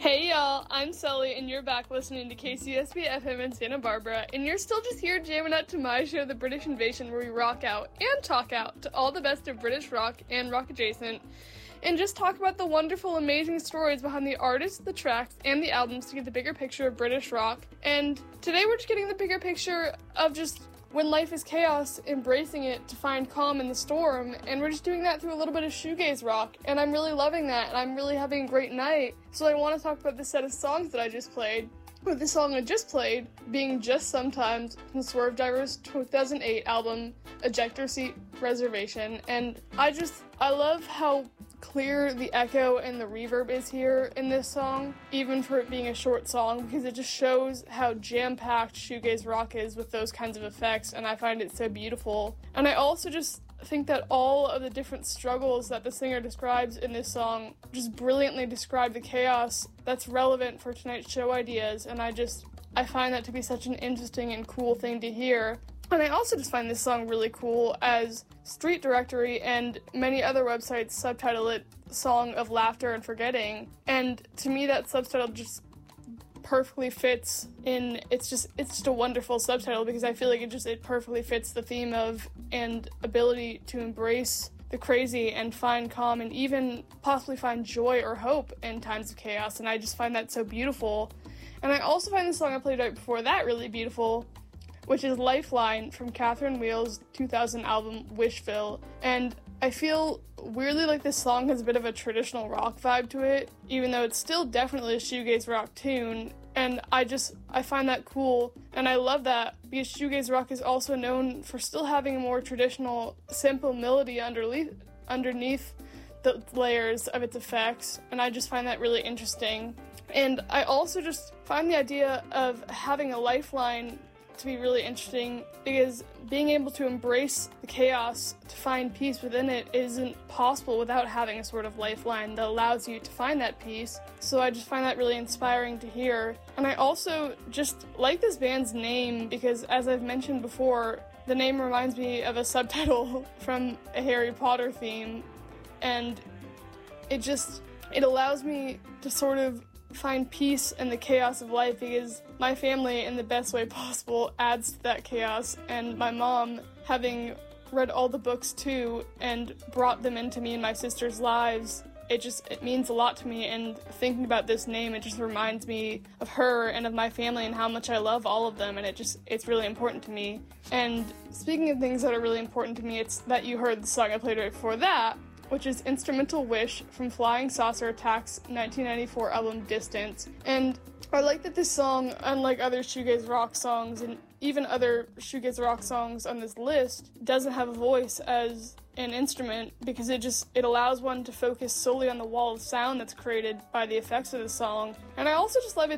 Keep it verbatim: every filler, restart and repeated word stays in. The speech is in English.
Hey y'all, I'm Sully, and you're back listening to K C S B F M in Santa Barbara, and you're still just here jamming out to my show, The British Invasion, where we rock out and talk out to all the best of British rock and rock adjacent, and just talk about the wonderful, amazing stories behind the artists, the tracks, and the albums to get the bigger picture of British rock. And today we're just getting the bigger picture of just when life is chaos, embracing it to find calm in the storm, and we're just doing that through a little bit of shoegaze rock, and I'm really loving that, and I'm really having a great night. So I want to talk about the set of songs that I just played, with the song I just played being Just Sometimes from Swervediver's two thousand eight album, Ejector Seat Reservation, and I just, I love how clear the echo and the reverb is here in this song, even for it being a short song, because it just shows how jam-packed shoegaze rock is with those kinds of effects, and I find it so beautiful. And I also just think that all of the different struggles that the singer describes in this song just brilliantly describe the chaos that's relevant for tonight's show ideas, and I just, I find that to be such an interesting and cool thing to hear. And I also just find this song really cool as Street Directory and many other websites subtitle it Song of Laughter and Forgetting, and to me that subtitle just perfectly fits in, it's just, it's just a wonderful subtitle because I feel like it just, it perfectly fits the theme of and ability to embrace the crazy and find calm and even possibly find joy or hope in times of chaos, and I just find that so beautiful. And I also find the song I played right before that really beautiful, which is Lifeline from Catherine Wheel's two thousand album Wishville, and I feel weirdly like this song has a bit of a traditional rock vibe to it, even though it's still definitely a shoegaze rock tune, and I just, I find that cool, and I love that, because shoegaze rock is also known for still having a more traditional, simple melody underneath, underneath the layers of its effects, and I just find that really interesting. And I also just find the idea of having a lifeline to be really interesting, because being able to embrace the chaos, to find peace within it, isn't possible without having a sort of lifeline that allows you to find that peace. So I just find that really inspiring to hear. And I also just like this band's name, because as I've mentioned before, the name reminds me of a subtitle from a Harry Potter theme, and it just, it allows me to sort of find peace in the chaos of life, because my family, in the best way possible, adds to that chaos, and my mom, having read all the books too and brought them into me and my sister's lives, it just, it means a lot to me, and thinking about this name, it just reminds me of her and of my family and how much I love all of them, and it just, it's really important to me. And speaking of things that are really important to me, it's that you heard the song I played right before that, which is Instrumental Wish from Flying Saucer Attack's nineteen ninety-four album Distance. And I like that this song, unlike other shoegaze rock songs and even other shoegaze rock songs on this list, doesn't have a voice as an instrument, because it just, it allows one to focus solely on the wall of sound that's created by the effects of the song. And I also just love it